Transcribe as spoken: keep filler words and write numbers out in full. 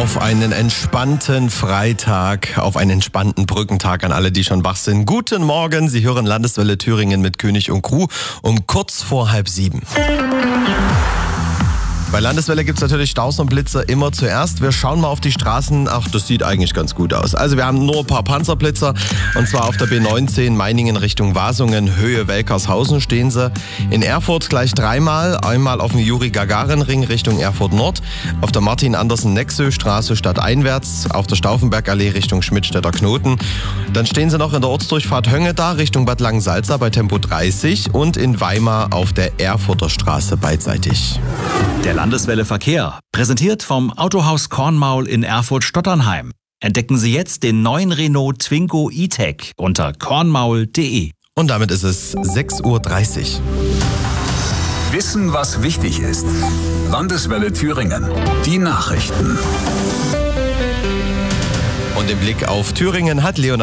Auf einen entspannten Freitag, auf einen entspannten Brückentag an alle, die schon wach sind. Guten Morgen, Sie hören Landeswelle Thüringen mit König und Crew um kurz vor halb sieben. Bei Landeswelle gibt es natürlich Staus und Blitzer immer zuerst. Wir schauen mal auf die Straßen. Ach, das sieht eigentlich ganz gut aus. Also wir haben nur ein paar Panzerblitzer. Und zwar auf der B neunzehn Meiningen Richtung Wasungen, Höhe Welkershausen stehen sie. In Erfurt gleich dreimal. Einmal auf dem Juri-Gagarin-Ring Richtung Erfurt Nord. Auf der Martin-Andersen-Nexö-Straße stadteinwärts. Auf der Stauffenbergallee Richtung Schmidtstädter Knoten. Dann stehen sie noch in der Ortsdurchfahrt Höngeda Richtung Bad Langensalza bei Tempo dreißig. Und in Weimar auf der Erfurter Straße beidseitig. Der Landeswelle Verkehr, präsentiert vom Autohaus Kornmaul in Erfurt-Stotternheim. Entdecken Sie jetzt den neuen Renault Twingo E-Tech unter kornmaul punkt de. Und damit ist es sechs Uhr dreißig. Wissen, was wichtig ist. Landeswelle Thüringen. Die Nachrichten. Und den Blick auf Thüringen hat Leonard